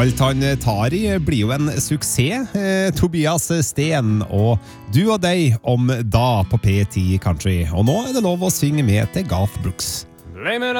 Alt han tar i blir jo en suksess. Tobias Sten og Du og deg om da på P10 Country. Og nå er det lov å synge med til Garth Brooks.